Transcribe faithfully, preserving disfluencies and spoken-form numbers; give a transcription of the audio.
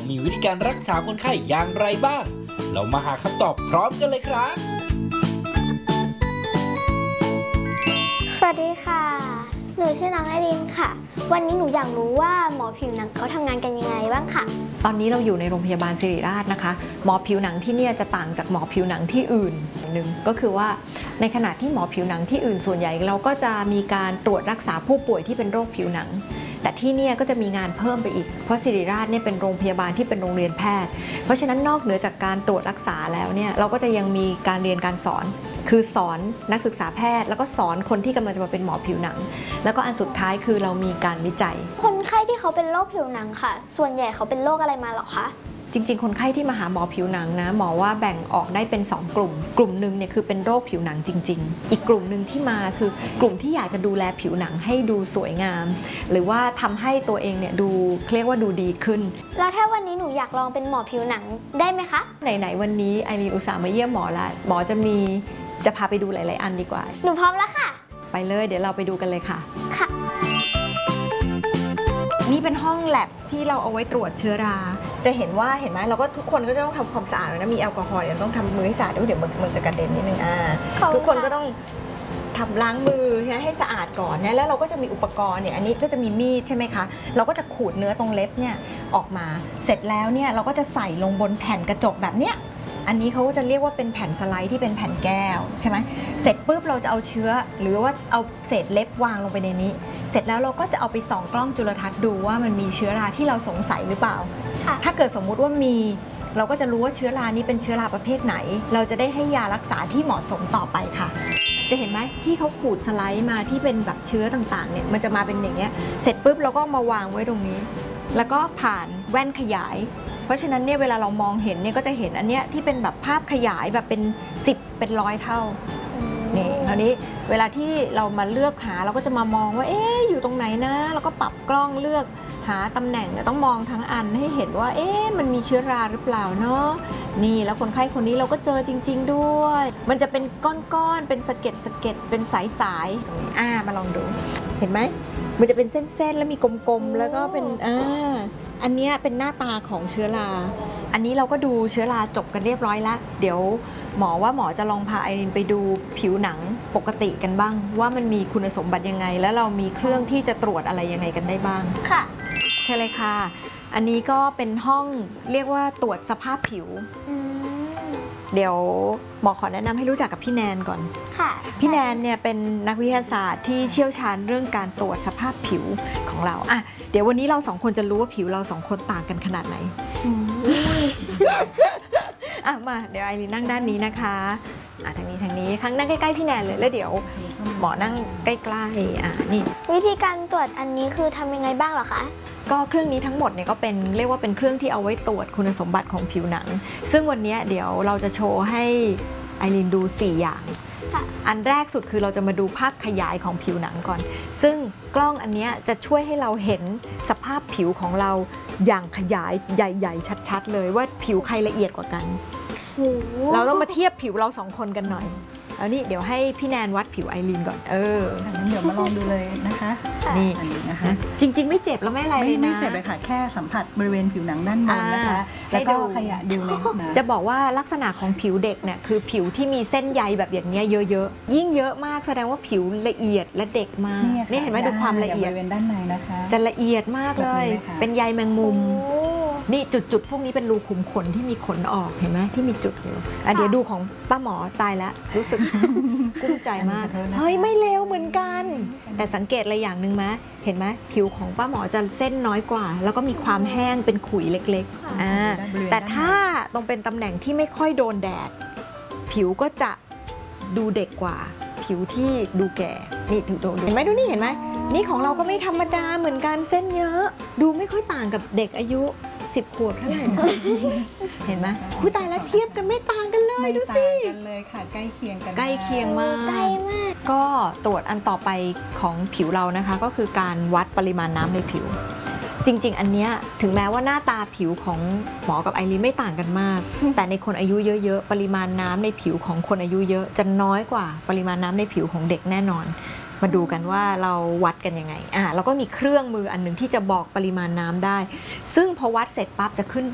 มีวิธีการรักษาคนไข้อย่างไรบ้างเรามาหาคำตอบพร้อมกันเลยครับสวัสดีค่ะหนูชื่อน้องไอรินค่ะวันนี้หนูอยากรู้ว่าหมอผิวหนังเขาทำงานกันยังไงบ้างค่ะตอนนี้เราอยู่ในโรงพยาบาลศิริราชนะคะหมอผิวหนังที่เนี่ยจะต่างจากหมอผิวหนังที่อื่นหนึ่งก็คือว่าในขณะที่หมอผิวหนังที่อื่นส่วนใหญ่เราก็จะมีการตรวจรักษาผู้ป่วยที่เป็นโรคผิวหนังแต่ที่เนี่ยก็จะมีงานเพิ่มไปอีกเพราะศิริราชเนี่ยเป็นโรงพยาบาลที่เป็นโรงเรียนแพทย์เพราะฉะนั้นนอกเหนือจากการตรวจรักษาแล้วเนี่ยเราก็จะยังมีการเรียนการสอนคือสอนนักศึกษาแพทย์แล้วก็สอนคนที่กำลังจะมาเป็นหมอผิวหนังแล้วก็อันสุดท้ายคือเรามีการวิจัยคนไข้ที่เขาเป็นโรคผิวหนังค่ะส่วนใหญ่เขาเป็นโรคอะไรมาหรอคะจริงๆคนไข้ที่มาหาหมอผิวหนังนะหมอว่าแบ่งออกได้เป็นสองกลุ่มกลุ่มหนึ่งเนี่ยคือเป็นโรคผิวหนังจริงๆอีกกลุ่มหนึ่งที่มาคือกลุ่มที่อยากจะดูแลผิวหนังให้ดูสวยงามหรือว่าทำให้ตัวเองเนี่ยดูเรียกว่าดูดีขึ้นแล้วถ้าวันนี้หนูอยากลองเป็นหมอผิวหนังได้ไหมคะไหนๆวันนี้ไอรีนอุตส่าห์มาเยี่ยมหมอละหมอจะมีจะพาไปดูหลายๆอันดีกว่าหนูพร้อมแล้วค่ะไปเลยเดี๋ยวเราไปดูกันเลยค่ะค่ะนี่เป็นห้องแลบที่เราเอาไว้ตรวจเชื้อราจะเห็นว่าเห็นไหมเราก็ทุกคนก็จะต้องทำความสะอาดนะมีแอลกอฮอล์เดี๋ยวต้องทำมือให้สะอาดด้วยเดี๋ยวมันจะกระเด็นนิดนึงอ่าทุกคนก็ต้องทำล้างมือให้สะอาดก่อนนะแล้วเราก็จะมีอุปกรณ์เนี่ยอันนี้ก็จะมีมีดใช่ไหมคะเราก็จะขูดเนื้อตรงเล็บเนี่ยออกมาเสร็จแล้วเนี่ยเราก็จะใส่ลงบนแผ่นกระจกแบบเนี้ยอันนี้เขาก็จะเรียกว่าเป็นแผ่นสไลด์ที่เป็นแผ่นแก้วใช่ไหมเสร็จปุ๊บเราจะเอาเชื้อหรือว่าเอาเศษเล็บวางลงไปในนี้เสร็จแล้วเราก็จะเอาไปส่องกล้องจุลทรรศน์ดูว่ามันมีเชื้อราที่เราสงสัยหรือเปล่าถ้าเกิดสมมุติว่ามีเราก็จะรู้ว่าเชื้อรานี้เป็นเชื้อราประเภทไหนเราจะได้ให้ยารักษาที่เหมาะสมต่อไปค่ะจะเห็นไหมที่เขาขูดสไลด์มาที่เป็นแบบเชื้อต่างๆเนี่ยมันจะมาเป็นอย่างเงี้ยเสร็จปุ๊บเราก็มาวางไว้ตรงนี้แล้วก็ผ่านแว่นขยายเพราะฉะนั้นเนี่ยเวลาเรามองเห็นเนี่ยก็จะเห็นอันเนี้ยที่เป็นแบบภาพขยายแบบเป็นสิบเป็นร้อยเท่านี่คราวนี้เวลาที่เรามาเลือกหาเราก็จะมามองว่าเอ๊ะอยู่ตรงไหนนะแล้วก็ปรับกล้องเลือกหาตำแหน่งต้องมองทั้งอันให้เห็นว่าเอ๊ะมันมีเชื้อราหรือเปล่าเนาะนี่แล้วคนไข้คนนี้เราก็เจอจริงๆด้วยมันจะเป็นก้อนๆเป็นสะเก็ดสะเก็ดเป็นสายๆอ่ามาลองดูเห็นไหมมันจะเป็นเส้นๆแล้วมีกลมๆแล้วก็เป็นอ่าอันนี้เป็นหน้าตาของเชื้อราอันนี้เราก็ดูเชื้อราจบกันเรียบร้อยแล้วเดี๋ยวหมอว่าหมอจะลองพาไอรินไปดูผิวหนังปกติกันบ้างว่ามันมีคุณสมบัติยังไงแล้วเรามีเครื่องที่จะตรวจอะไรยังไงกันได้บ้างค่ะใช่เลยค่ะอันนี้ก็เป็นห้องเรียกว่าตรวจสภาพผิวเดี๋ยวหมอขอแนะนำให้รู้จักกับพี่แนนก่อนค่ะพี่แนนเนี่ยเป็นนักวิทยาศาสตร์ที่เชี่ยวชาญเรื่องการตรวจสภาพผิวของเราอ่ะเดี๋ยววันนี้เราสองคนจะรู้ว่าผิวเราสองคนต่างกันขนาดไหนอ่ะมาเดี๋ยวไอรินนั่งด้านนี้นะคะอ่ะทางนี้ทางนี้ข้างนั่งใกล้ๆพี่แนนเลยแล้วเดี๋ยวหมอนั่งใกล้ๆอ่ะนี่วิธีการตรวจอันนี้คือทำยังไงบ้างเหรอคะก็เครื่องนี้ทั้งหมดเนี่ยก็เป็นเรียกว่าเป็นเครื่องที่เอาไว้ตรวจคุณสมบัติของผิวหนังซึ่งวันนี้เดี๋ยวเราจะโชว์ให้ไอรินดูสี่อย่างอันแรกสุดคือเราจะมาดูภาพขยายของผิวหนังก่อนซึ่งกล้องอันนี้จะช่วยให้เราเห็นสภาพผิวของเราอย่างขยายใหญ่ๆชัดๆเลยว่าผิวใครละเอียดกว่ากันเราต้องมาเทียบผิวเราสองคนกันหน่อยแล้วนี่เดี๋ยวให้พี่แนนวัดผิวไอรินก่อนเออเดี๋ยวมาลองดูเลยนะคะนี่นะคะจริงๆไม่เจ็บแล้วไม่อะไรเลยนะไม่เจ็บเลยค่ะแค่สัมผัสบริเวณผิวหนังด้านบนนะคะแล้วก็ขยายดูเลยนะจะบอกว่าลักษณะของผิวเด็กเนี่ยคือผิวที่มีเส้นใยแบบอย่างเงี้ยเยอะๆยิ่งเยอะมากแสดงว่าผิวละเอียดและเด็กมากนี่เห็นไหมดูความละเอียดบริเวณด้านในนะคะจะละเอียดมากเลยเป็นใยแมงมุมนี่จุดๆพวกนี้เป็นรูขุมขนที่มีขนออกเห็นไหมที่มีจุดอยู่อ่ะเดี๋ยวดูของป้าหมอตายแล้วรู้สึกกุ้มใจมากเฮ้ยไม่เลวเหมือนกันแต่สังเกตอะไรอย่างหนึ่งไหมเห็นไหมผิวของป้าหมอจะเส้นน้อยกว่าแล้วก็มีความแห้งเป็นขุยเล็กๆอ่าแต่ถ้าตรงเป็นตำแหน่งที่ไม่ค่อยโดนแดดผิวก็จะดูเด็กกว่าผิวที่ดูแก่นี่ถึงดูเห็นไหมดูนี่เห็นไหมนี่ของเราก็ไม่ธรรมดาเหมือนกันเส้นเยอะดูไม่ค่อยต่างกับเด็กอายุสิบขวบเท่าไหร่เห็นไหมผู้ตายแล้วเทียบกันไม่ต่างกันเลยดูสิกันเลยค่ะใกล้เคียงกันใกล้เคียงมากใกล้มากก็ตรวจอันต่อไปของผิวเรานะคะก็คือการวัดปริมาณน้ำในผิวจริงๆอันเนี้ยถึงแม้ว่าหน้าตาผิวของหมอกับไอรินไม่ต่างกันมากแต่ในคนอายุเยอะๆปริมาณน้ำในผิวของคนอายุเยอะจะน้อยกว่าปริมาณน้ำในผิวของเด็กแน่นอนมาดูกันว่าเราวัดกันยังไงอ่าเราก็มีเครื่องมืออันหนึ่งที่จะบอกปริมาณน้ำได้ซึ่งพอวัดเสร็จปั๊บจะขึ้น